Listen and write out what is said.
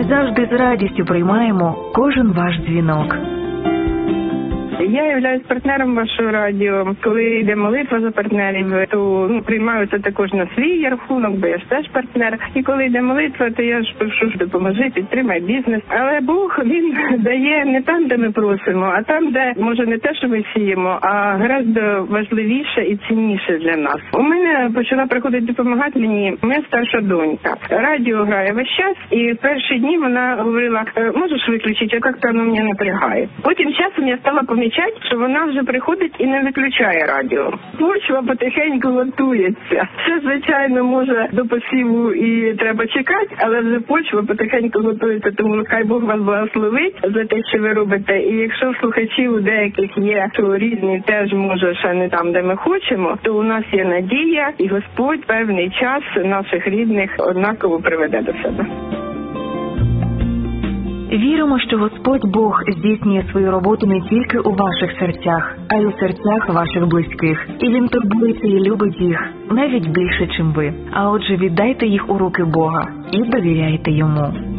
Ми завжди з радістю приймаємо кожен ваш дзвінок. Я являюсь партнером вашого радіо. Коли йде молитва за партнерів, то приймаю це також на свій рахунок, бо я ж теж партнер. І коли йде молитва, то я ж прошу, допоможи, підтримай бізнес. Але Бог, він дає не там, де ми просимо, а там, де, може, не те, що ми сіємо, а гораздо важливіше і цінніше для нас. У мене почала приходити допомагати мені моя старша донька. Радіо грає весь час, і в перші дні вона говорила, можеш виключити, а як-то воно мене напрягає. Потім часом я стала помічати, що вона вже приходить і не виключає радіо. Почва потихеньку готується. Ще, звичайно, може до посіву і треба чекати, але вже почва потихеньку готується, тому хай Бог вас благословить за те, що ви робите. І якщо слухачів у деяких є, що різні теж може ще не там, де ми хочемо, то у нас є надія, і Господь певний час наших рідних однаково приведе до себе. Віримо, що Господь Бог здійснює свою роботу не тільки у ваших серцях, а й у серцях ваших близьких. І Він турбується і любить їх навіть більше, чим ви. А отже, віддайте їх у руки Бога і довіряйте Йому.